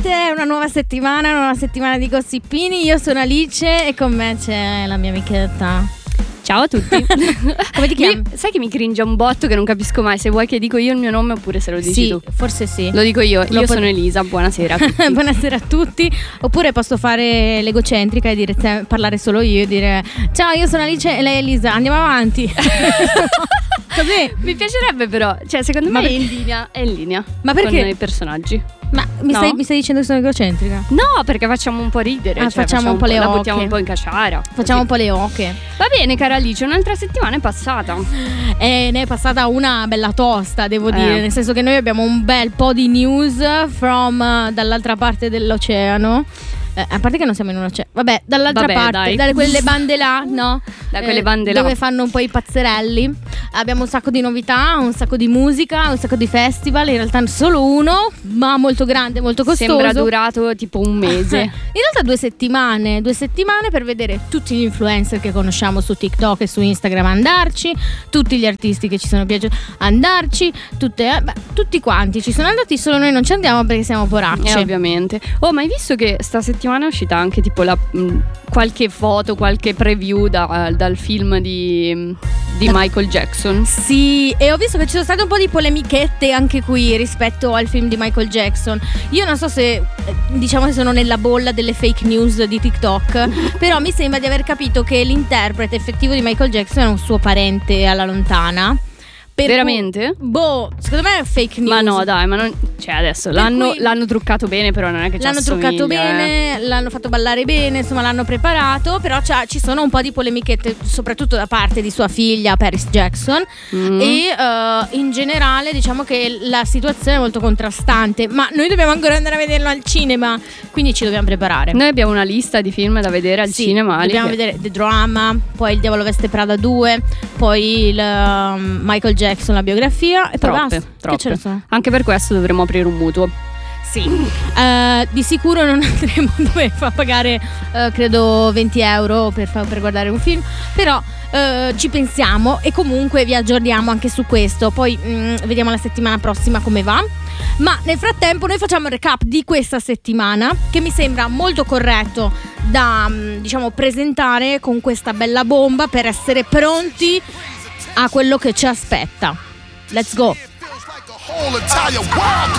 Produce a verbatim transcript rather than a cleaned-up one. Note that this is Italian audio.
Bentrovate, una nuova settimana, una nuova settimana di Gossipini. Io sono Alice e con me c'è la mia amichetta. Ciao a tutti. Come ti chiami? Mi, sai che mi cringe un botto che non capisco mai se vuoi che dico io il mio nome oppure se lo dici sì, tu. Forse sì. Lo dico io, Lo io pot- sono Elisa, buonasera a tutti. Buonasera a tutti. Oppure posso fare l'egocentrica e dire, te, parlare solo io e dire ciao, io sono Alice e lei è Elisa, andiamo avanti. Così. Mi piacerebbe però, cioè secondo Ma me per- è in linea, è in linea Ma perché? con i personaggi. Ma mi, No? stai, mi stai dicendo che sono egocentrica? No, perché facciamo un po' ridere, Ah, cioè, facciamo un po' le la oche. buttiamo un po' in caciara. Facciamo un così. po' le oche. Va bene, cara Alice, un'altra settimana è passata. E ne è passata una bella tosta, devo dire, Eh. nel senso che noi abbiamo un bel po' di news from uh, dall'altra parte dell'oceano. Eh, a parte che non siamo in un oceano. Vabbè, dall'altra Vabbè, parte, dai. da quelle bande là, no? Da quelle bande là. Dove fanno un po' i pazzerelli. Abbiamo un sacco di novità, un sacco di musica, un sacco di festival. In realtà solo uno, ma molto grande, molto costoso. Sembra durato tipo un mese. In realtà due settimane, due settimane per vedere tutti gli influencer che conosciamo su TikTok e su Instagram andarci, tutti gli artisti che ci sono piaciuti andarci, tutte, eh, beh, tutti quanti ci sono andati, solo noi non ci andiamo perché siamo poracci. Eh, ovviamente. Oh, ma hai visto che sta settimana è uscita anche tipo la, mh, qualche foto, qualche preview da- dal film di, di Michael Jackson? Sì, e ho visto che ci sono state un po' di polemichette anche qui rispetto al film di Michael Jackson. Io non so se, eh, diciamo che sono nella bolla delle fake news di TikTok, però mi sembra di aver capito che l'interprete effettivo di Michael Jackson è un suo parente alla lontana. Per Veramente? cui- boh, secondo me è fake news. Ma no, dai, ma non. Cioè, adesso Per l'hanno, cui- l'hanno truccato bene, però non è che ci L'hanno truccato assomiglia, eh. bene, l'hanno fatto ballare bene, insomma l'hanno preparato, però c'ha- ci sono un po' di polemichette, soprattutto da parte di sua figlia Paris Jackson. Mm. E eh, in generale diciamo che la situazione è molto contrastante, ma noi dobbiamo ancora andare a vederlo al cinema, quindi ci dobbiamo preparare. Noi abbiamo una lista di film da vedere al Sì, cinema. Ali, dobbiamo che- vedere The Drama, poi Il Diavolo Veste Prada due, poi il um, Michael Jackson, la biografia e poi Troppe, basta. troppe. Che ce ne sono? Anche per questo dovremmo aprire un mutuo. Sì. Eh, di sicuro non andremo dove fa pagare eh, credo venti euro per, fa- per guardare un film, però eh, ci pensiamo e comunque vi aggiorniamo anche su questo. Poi mh, vediamo la settimana prossima come va. Ma nel frattempo noi facciamo il recap di questa settimana, che mi sembra molto corretto da mh, diciamo presentare con questa bella bomba per essere pronti a quello che ci aspetta. Let's go. Whole entire world